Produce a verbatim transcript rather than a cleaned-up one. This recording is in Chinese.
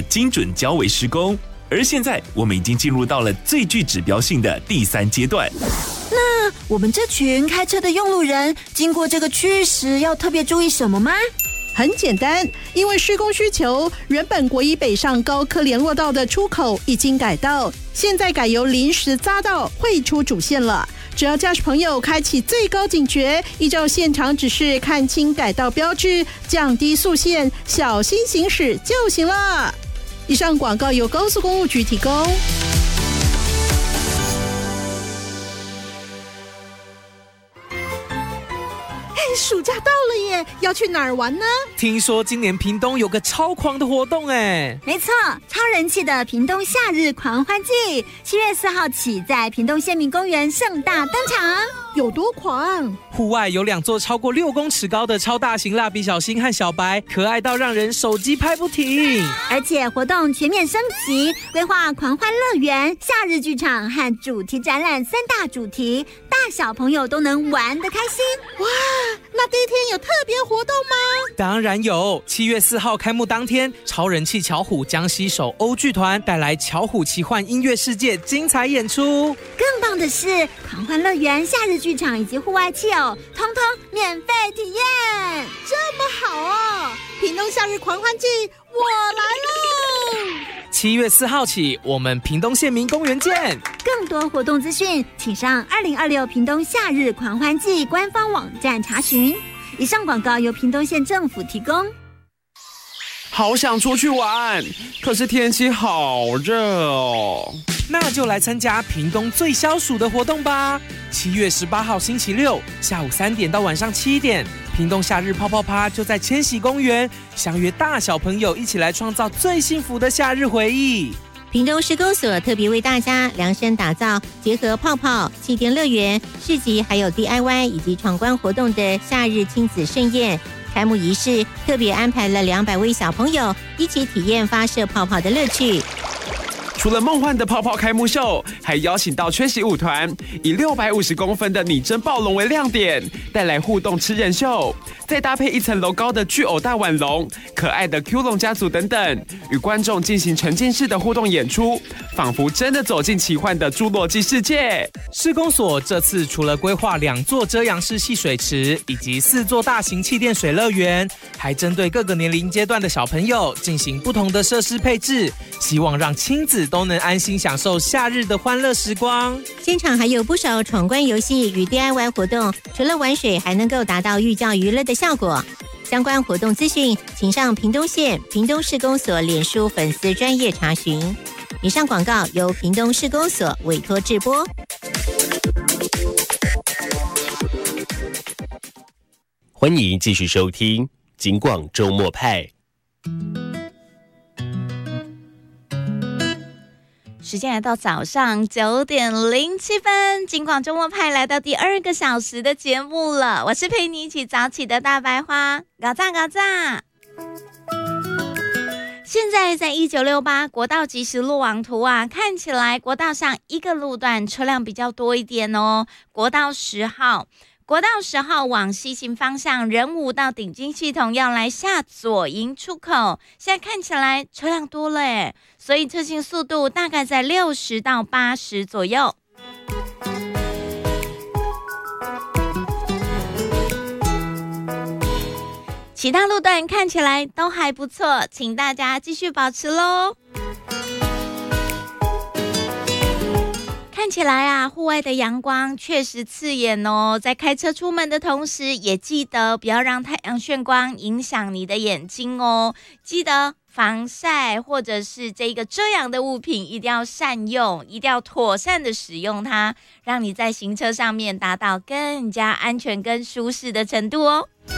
精准交维施工。而现在我们已经进入到了最具指标性的第三阶段。 那我们这群开车的用路人经过这个区域时要特别注意什么吗？ 很简单，因为施工需求，原本国一北上高科联络道的出口已经改道，现在改由临时匝道汇出主线了。只要驾驶朋友开启最高警觉，依照现场指示看清改道标志，降低速限，小心行驶就行了。以上广告由高速公路局提供。暑假到了耶，要去哪儿玩呢？ 听说今年屏东有个超狂的活动哎！ 没错，超人气的屏东夏日狂欢季，七月四号起在屏东县民公园盛大登场。 有多狂？ 户外有两座超过六公尺高的超大型蜡笔小新和小白，可爱到让人手机拍不停。 而且活动全面升级，规划狂欢乐园、夏日剧场和主题展览三大主题，大小朋友都能玩得开心。 哇！那第一天有特别活动吗？ 当然有，七月四号开幕当天，超人气巧虎将携手欧剧团带来巧虎奇幻音乐世界精彩演出。 更棒的是，狂欢乐园、夏日剧场以及户外汽友，通通免费体验。 这么好哦！屏东夏日狂欢季，我来喽！ 七月四号起，我们屏东县民公园见。 更多活动资讯，请上二零二六屏东夏日狂欢季官方网站查询。以上广告由屏东县政府提供。 好想出去玩，可是天气好热哦。 那就来参加屏东最消暑的活动吧！七月十八号星期六下午三点到晚上七点，屏东夏日泡泡趴就在千禧公园，相约大小朋友一起来创造最幸福的夏日回忆。 屏东施工所特别为大家量身打造结合泡泡、气垫乐园、市集还有 D I Y 以及闯关活动的夏日亲子盛宴。开幕仪式特别安排了两百位小朋友一起体验发射泡泡的乐趣。 除了梦幻的泡泡开幕秀，还邀请到缺席舞团，以六百五十公分的拟真暴龙为亮点，带来互动吃人秀，再搭配一层楼高的巨偶大腕龙、可爱的 Q 龙家族等等，与观众进行沉浸式的互动演出，仿佛真的走进奇幻的侏罗纪世界。 施工所这次除了规划两座遮阳式戏水池以及四座大型气垫水乐园，还针对各个年龄阶段的小朋友进行不同的设施配置，希望让亲子都能安心享受夏日的欢乐时光。 现场还有不少闯关游戏与 D I Y 活动，除了玩水还能够达到寓教于乐的效果。相关活动资讯请上屏东县屏东市公所脸书粉丝专页查询。以上广告由屏东市公所委托制播。 欢迎继续收听金广周末派。 时间来到早上九点零七分，金广周末派来到第二个小时的节目了。我是陪你一起早起的大白花，搞赞搞赞。现在在一九六八国道即时路网图啊，看起来国道上一个路段车辆比较多一点哦。国道十号。国道十号往西行方向，仁武到顶金系统要来下左营出口，现在看起来车辆多了耶，所以车行速度大概在六十到八十左右。其他路段看起来都还不错，请大家继续保持咯。看起来啊，户外的阳光确实刺眼哦。在开车出门的同时，也记得不要让太阳眩光影响你的眼睛哦。记得防晒或者是这个遮阳的物品一定要善用，一定要妥善的使用它，让你在行车上面达到更加安全跟舒适的程度哦。